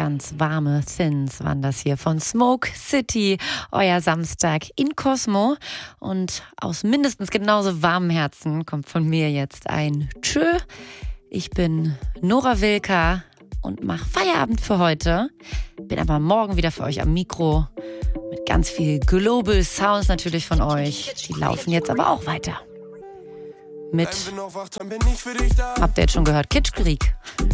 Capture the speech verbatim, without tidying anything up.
Ganz warme Thins waren das hier von Smoke City, euer Samstag in Cosmo. Und aus mindestens genauso warmem Herzen kommt von mir jetzt ein Tschö. Ich bin Nora Wilka und mache Feierabend für heute. Bin aber morgen wieder für euch am Mikro mit ganz viel Global Sounds natürlich von euch. Die laufen jetzt aber auch weiter. Mit, habt ihr jetzt schon gehört, Kitschkrieg.